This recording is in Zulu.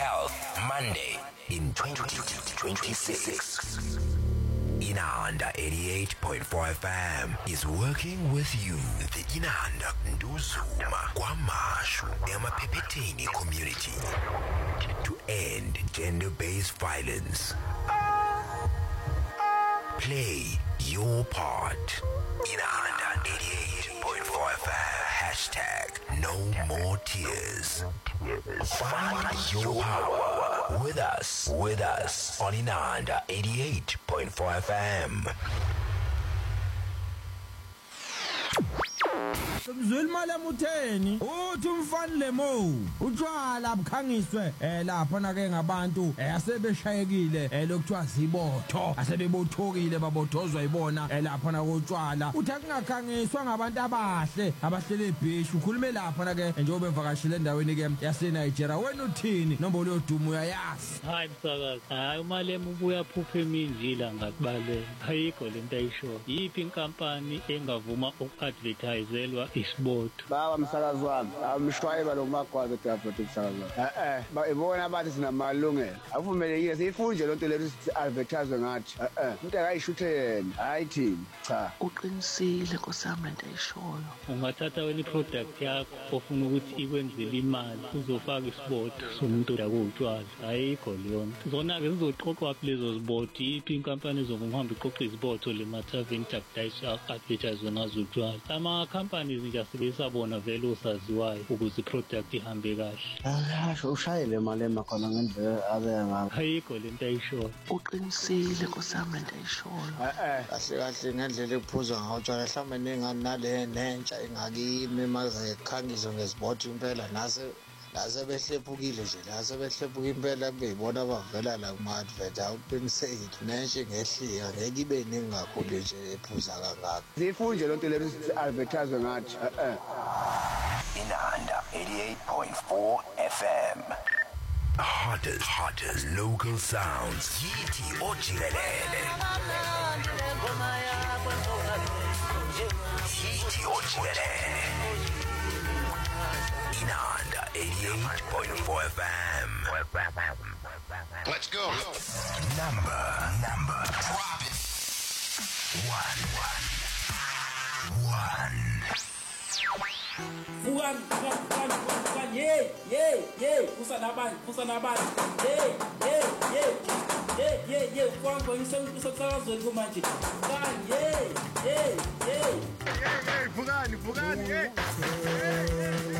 Health Monday in 2026. Inanda 88.4 FM is working with you. The Inanda Nduzuma Kwamashu Emaphepheteni community to end gender-based violence. Play your part. Inanda 88.4 FM. Hashtag no more tears. Find your power with us on Inanda 88.4 FM. Mzulmala Mutheni uthi umfanele mo utshwala bukhangiswe lapha na ke ngabantu asebeshayekile lokuthiwa zibotho asebebothokile babothozwa ibona lapha na kotshwala uthi akungakhangiswa ngabantu abahle abahlele ebhishi ukhulume lapha na ke njengoba emvakashile endaweni ke yase Nigeria wena uthini nombolo yodumo uyayazi hayi msakazi hayi umalema ubuya phupha eminjila ngakubaleka ayikho lento ayisho yiphi inkampani engavuma uku-advertiselwa isibotho baba msakazi wami amshwayeba lo magwaza eDabatho msakazi ibona abathi sinamalungelo akuvumelekile siyifunje lonto lethu advertise ngathi umuntu akayishuthe yena hayi thini cha uqinisile nkosami lento ayishoyo ungathatha wena iproduct yakho ofuna ukuthi ikwenzele imali uzofaka isibotho somuntu yakutshwala ayikho leyo nto zona-ke zizoqoqwa lezo zibotho yiphi inkampani ezokuhamba iqoqa izibotho le mathaveni advertise ngazo utshwala ama-companies nje asebesabona vele osaziwayo ukuze iproduct ihambe kahle ushayele malema khona ngendlela abenga ayikho lento ayishoyo uqinisile nkosami lento ayishoyo kahle ngendlela ekuphuzwa ngayo utshwala mhlawumbe ningani nale nentsha engakimi mazekhangiso ngezibotho impela nase behlephukile nje nase behlephuka impela kube yibona abavela la kuma-advert awuqinisekile nentsha ngehliya ngeke ibe ningi kakhulu nje ephuza kangaka siyifunje lonto lethu advertise ngathi Inanda 88.4 FM. Hottest local sounds. Yiti Ojivelele. Yiti Ojivelele. Inanda 88.4 FM. Let's go. Number. Drop it. One. Bukan, ye, kusanaban, ye, kwangu ngisakazwe kumanje. Bukan, ye. Bugani, ye.